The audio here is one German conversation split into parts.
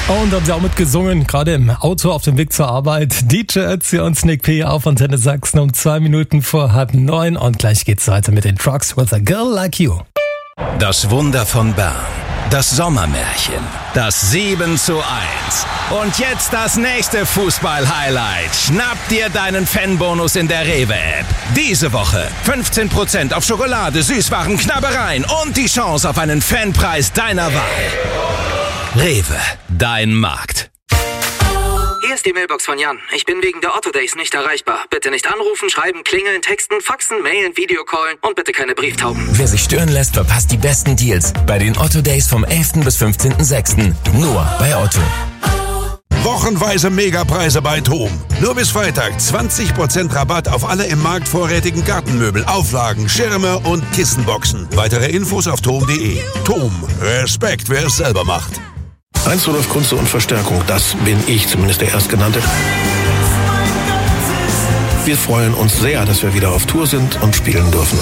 Und haben sie auch mitgesungen, gerade im Auto auf dem Weg zur Arbeit. DJ Ötzi und Sneak P auf Antenne Sachsen um 2 Minuten vor 8:30. Und gleich geht's weiter mit den Trucks with a Girl Like You. Das Wunder von Bern. Das Sommermärchen. Das 7:1. Und jetzt das nächste Fußball-Highlight. Schnapp dir deinen Fanbonus in der Rewe-App. Diese Woche 15% auf Schokolade, Süßwaren, Knabbereien und die Chance auf einen Fanpreis deiner Wahl. Rewe, dein Markt. Hier ist die Mailbox von Jan. Ich bin wegen der Otto Days nicht erreichbar. Bitte nicht anrufen, schreiben, klingeln, texten, faxen, mailen, Videocallen und bitte keine Brieftauben. Wer sich stören lässt, verpasst die besten Deals bei den Otto Days vom 11. bis 15.06. Nur bei Otto. Wochenweise Megapreise bei TOM. Nur bis Freitag 20% Rabatt auf alle im Markt vorrätigen Gartenmöbel, Auflagen, Schirme und Kissenboxen. Weitere Infos auf tom.de. TOM. Respekt, wer es selber macht. 1 Rudolf Kunze und Verstärkung, das bin ich, zumindest der Erstgenannte. Wir freuen uns sehr, dass wir wieder auf Tour sind und spielen dürfen.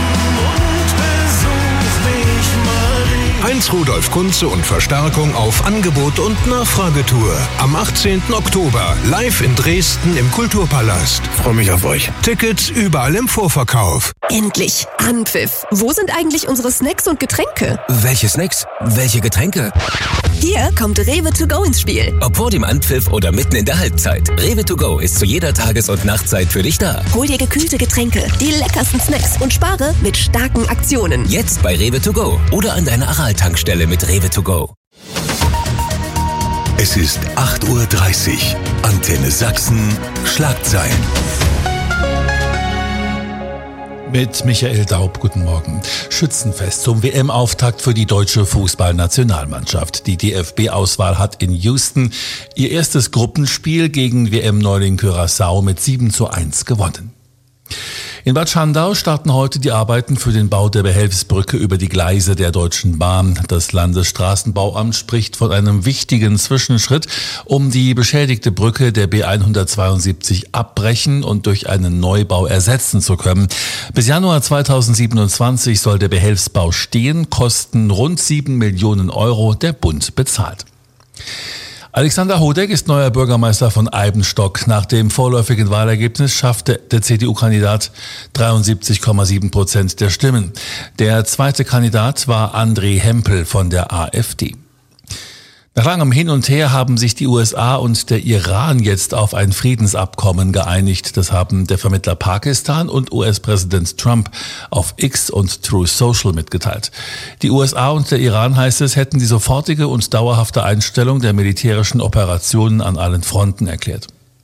1 Rudolf Kunze und Verstärkung auf Angebot- und Nachfragetour. Am 18. Oktober, live in Dresden im Kulturpalast. Freue mich auf euch. Tickets überall im Vorverkauf. Endlich Anpfiff. Wo sind eigentlich unsere Snacks und Getränke? Welche Snacks? Welche Getränke? Hier kommt Rewe to go ins Spiel. Ob vor dem Anpfiff oder mitten in der Halbzeit. Rewe to go ist zu jeder Tages- und Nachtzeit für dich da. Hol dir gekühlte Getränke, die leckersten Snacks und spare mit starken Aktionen. Jetzt bei Rewe to go oder an deiner Aral-Tankstelle mit Rewe to go. Es ist 8:30 Uhr. Antenne Sachsen. Schlagzeilen. Mit Michael Daub, guten Morgen. Schützenfest zum WM-Auftakt für die deutsche Fußballnationalmannschaft. Die DFB-Auswahl hat in Houston ihr erstes Gruppenspiel gegen WM-Neuling Curaçao mit 7:1 gewonnen. In Bad Schandau starten heute die Arbeiten für den Bau der Behelfsbrücke über die Gleise der Deutschen Bahn. Das Landesstraßenbauamt spricht von einem wichtigen Zwischenschritt, um die beschädigte Brücke der B172 abbrechen und durch einen Neubau ersetzen zu können. Bis Januar 2027 soll der Behelfsbau stehen, Kosten rund 7 Millionen Euro, der Bund bezahlt. Alexander Hodeck ist neuer Bürgermeister von Eibenstock. Nach dem vorläufigen Wahlergebnis schaffte der CDU-Kandidat 73,7% der Stimmen. Der zweite Kandidat war André Hempel von der AfD. Nach langem Hin und Her haben sich die USA und der Iran jetzt auf ein Friedensabkommen geeinigt. Das haben der Vermittler Pakistan und US-Präsident Trump auf X und Truth Social mitgeteilt. Die USA und der Iran, heißt es, hätten die sofortige und dauerhafte Einstellung der militärischen Operationen an allen Fronten erklärt.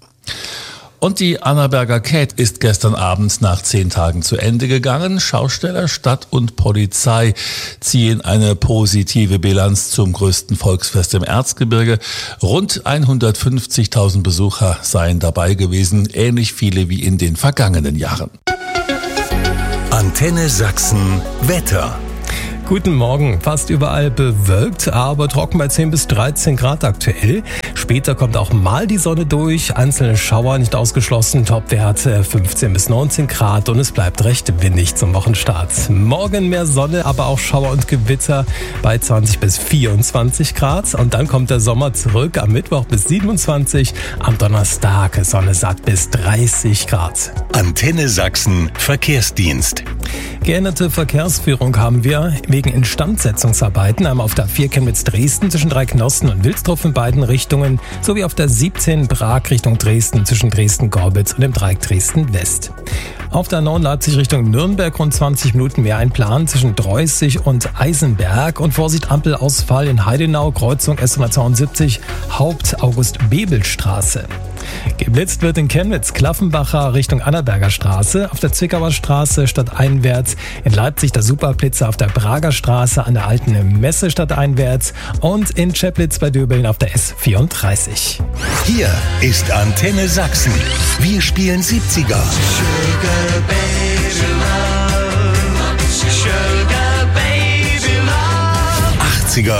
Und die Annaberger Cat ist gestern Abend nach 10 Tagen zu Ende gegangen. Schausteller, Stadt und Polizei ziehen eine positive Bilanz zum größten Volksfest im Erzgebirge. Rund 150.000 Besucher seien dabei gewesen, ähnlich viele wie in den vergangenen Jahren. Antenne Sachsen Wetter. Guten Morgen. Fast überall bewölkt, aber trocken bei 10 bis 13 Grad aktuell. Später kommt auch mal die Sonne durch. Einzelne Schauer nicht ausgeschlossen. Topwerte 15 bis 19 Grad und es bleibt recht windig zum Wochenstart. Morgen mehr Sonne, aber auch Schauer und Gewitter bei 20 bis 24 Grad. Und dann kommt der Sommer zurück am Mittwoch bis 27. Am Donnerstag Sonne satt bis 30 Grad. Antenne Sachsen Verkehrsdienst. Geänderte Verkehrsführung haben wir wegen Instandsetzungsarbeiten einmal auf der A4 Chemnitz-Dresden zwischen Dreiknossen und Wilsdruff in beiden Richtungen sowie auf der 17 Prag Richtung Dresden zwischen Dresden-Gorbitz und dem Dreieck Dresden-West. Auf der 9 Leipzig Richtung Nürnberg rund 20 Minuten mehr ein Plan zwischen Dreußig und Eisenberg und Vorsicht Ampelausfall in Heidenau, Kreuzung S172 Haupt-August-Bebel-Straße. Geblitzt wird in Chemnitz, Klaffenbacher Richtung Annaberger Straße, auf der Zwickauer Straße stadteinwärts, in Leipzig der Superblitzer auf der Prager Straße an der alten Messe stadteinwärts und in Cheplitz bei Döbeln auf der S34. Hier ist Antenne Sachsen. Wir spielen 70er. Sugar baby love, sugar